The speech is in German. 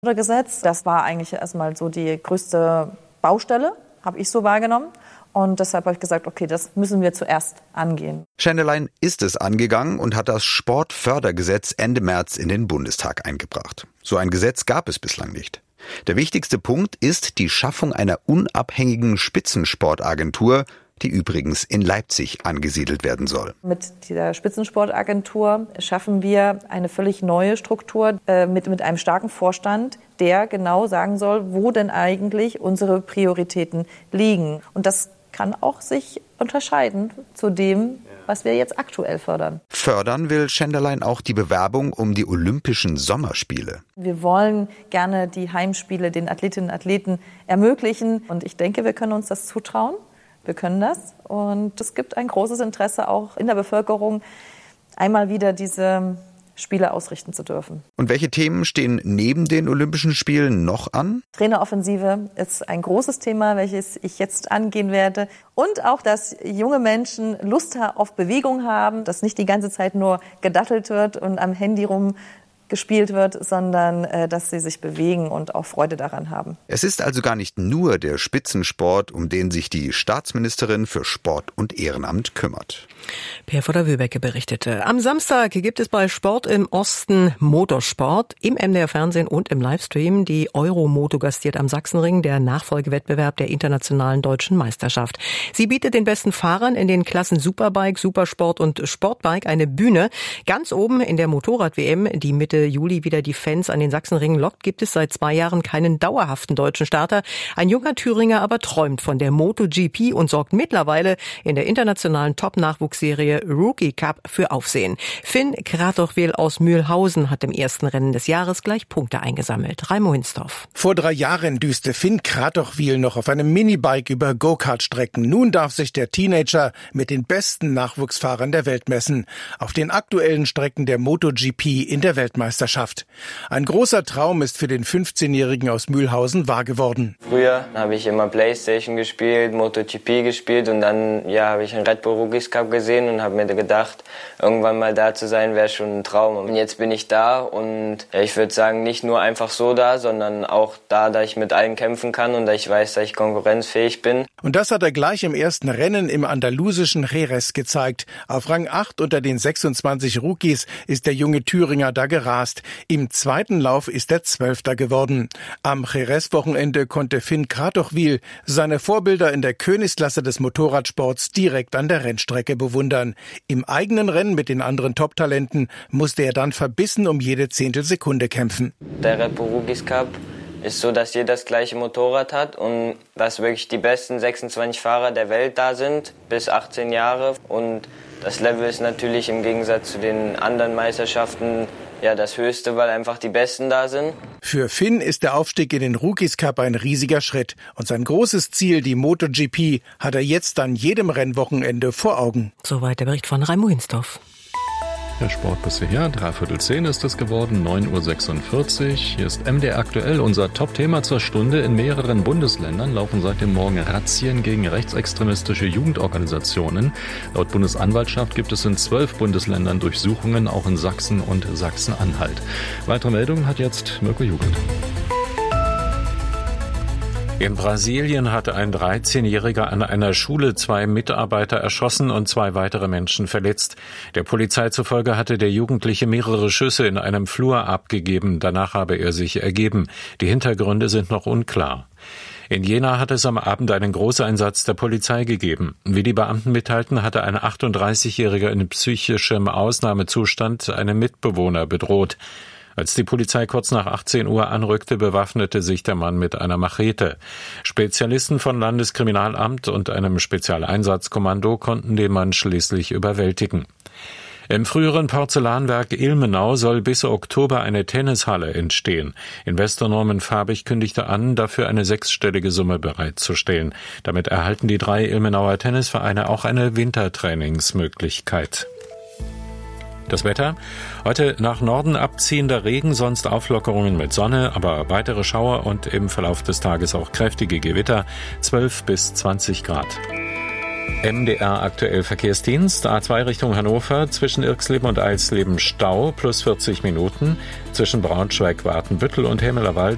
Gesetz. Das war eigentlich erstmal so die größte Baustelle, habe ich so wahrgenommen. Und deshalb habe ich gesagt, okay, das müssen wir zuerst angehen. Schenderlein ist es angegangen und hat das Sportfördergesetz Ende März in den Bundestag eingebracht. So ein Gesetz gab es bislang nicht. Der wichtigste Punkt ist die Schaffung einer unabhängigen Spitzensportagentur, die übrigens in Leipzig angesiedelt werden soll. Mit dieser Spitzensportagentur schaffen wir eine völlig neue Struktur mit einem starken Vorstand, der genau sagen soll, wo denn eigentlich unsere Prioritäten liegen. Und das kann auch sich unterscheiden zu dem, was wir jetzt aktuell fördern. Fördern will Schenderlein auch die Bewerbung um die Olympischen Sommerspiele. Wir wollen gerne die Heimspiele den Athletinnen und Athleten ermöglichen. Und ich denke, wir können uns das zutrauen. Wir können das. Und es gibt ein großes Interesse auch in der Bevölkerung, einmal wieder diese Spiele ausrichten zu dürfen. Und welche Themen stehen neben den Olympischen Spielen noch an? Traineroffensive ist ein großes Thema, welches ich jetzt angehen werde. Und auch, dass junge Menschen Lust auf Bewegung haben, dass nicht die ganze Zeit nur gedattelt wird und am Handy gespielt wird, sondern dass sie sich bewegen und auch Freude daran haben. Es ist also gar nicht nur der Spitzensport, um den sich die Staatsministerin für Sport und Ehrenamt kümmert. Per von der Wöbecke berichtete. Am Samstag gibt es bei Sport im Osten Motorsport im MDR Fernsehen und im Livestream. Die Euromoto gastiert am Sachsenring, der Nachfolgewettbewerb der internationalen deutschen Meisterschaft. Sie bietet den besten Fahrern in den Klassen Superbike, Supersport und Sportbike eine Bühne. Ganz oben in der Motorrad-WM, die Mitte Juli wieder die Fans an den Sachsenringen lockt, gibt es seit 2 Jahren keinen dauerhaften deutschen Starter. Ein junger Thüringer aber träumt von der MotoGP und sorgt mittlerweile in der internationalen Top-Nachwuchsserie Rookie Cup für Aufsehen. Finn Kratochwil aus Mühlhausen hat im ersten Rennen des Jahres gleich Punkte eingesammelt. Raimo Hinsdorf. Vor 3 Jahren düste Finn Kratochwil noch auf einem Minibike über Go-Kart-Strecken. Nun darf sich der Teenager mit den besten Nachwuchsfahrern der Welt messen. Auf den aktuellen Strecken der MotoGP in der Weltmeisterschaft. Ein großer Traum ist für den 15-Jährigen aus Mühlhausen wahr geworden. Früher habe ich immer Playstation gespielt, MotoGP gespielt und dann habe ich einen Red Bull Rookies Cup gesehen und habe mir gedacht, irgendwann mal da zu sein, wäre schon ein Traum. Und jetzt bin ich da und ich würde sagen, nicht nur einfach so da, sondern auch da ich mit allen kämpfen kann und da ich weiß, dass ich konkurrenzfähig bin. Und das hat er gleich im ersten Rennen im andalusischen Jerez gezeigt. Auf Rang 8 unter den 26 Rookies ist der junge Thüringer da gerast. Im zweiten Lauf ist er 12. geworden. Am Jerez-Wochenende konnte Finn Kratochwil seine Vorbilder in der Königsklasse des Motorradsports direkt an der Rennstrecke bewundern. Im eigenen Rennen mit den anderen Top-Talenten musste er dann verbissen um jede Zehntelsekunde kämpfen. Der Red Bull Rookies Cup ist so, dass jeder das gleiche Motorrad hat und dass wirklich die besten 26 Fahrer der Welt da sind, bis 18 Jahre. Und das Level ist natürlich im Gegensatz zu den anderen Meisterschaften das höchste, weil einfach die Besten da sind. Für Finn ist der Aufstieg in den Rookies Cup ein riesiger Schritt. Und sein großes Ziel, die MotoGP, hat er jetzt an jedem Rennwochenende vor Augen. Soweit der Bericht von Raimo Hinsdorf. Der Sport bis hierher, 3:15 ist es geworden, 9:46 Uhr. Hier ist MDR aktuell, unser Top-Thema zur Stunde. In mehreren Bundesländern laufen seit dem Morgen Razzien gegen rechtsextremistische Jugendorganisationen. Laut Bundesanwaltschaft gibt es in 12 Bundesländern Durchsuchungen, auch in Sachsen und Sachsen-Anhalt. Weitere Meldungen hat jetzt Mirko Jugend. In Brasilien hatte ein 13-Jähriger an einer Schule 2 Mitarbeiter erschossen und 2 weitere Menschen verletzt. Der Polizei zufolge hatte der Jugendliche mehrere Schüsse in einem Flur abgegeben. Danach habe er sich ergeben. Die Hintergründe sind noch unklar. In Jena hat es am Abend einen Großeinsatz der Polizei gegeben. Wie die Beamten mitteilten, hatte ein 38-Jähriger in psychischem Ausnahmezustand einen Mitbewohner bedroht. Als die Polizei kurz nach 18 Uhr anrückte, bewaffnete sich der Mann mit einer Machete. Spezialisten von Landeskriminalamt und einem Spezialeinsatzkommando konnten den Mann schließlich überwältigen. Im früheren Porzellanwerk Ilmenau soll bis Oktober eine Tennishalle entstehen. Investor Norman Fabich kündigte an, dafür eine 6-stellige Summe bereitzustellen. Damit erhalten die 3 Ilmenauer Tennisvereine auch eine Wintertrainingsmöglichkeit. Das Wetter. Heute nach Norden abziehender Regen, sonst Auflockerungen mit Sonne, aber weitere Schauer und im Verlauf des Tages auch kräftige Gewitter, 12 bis 20 Grad. MDR aktuell Verkehrsdienst, A2 Richtung Hannover, zwischen Irxleben und Eisleben Stau, plus 40 Minuten, zwischen Braunschweig, Watenbüttel und Hemmelerwald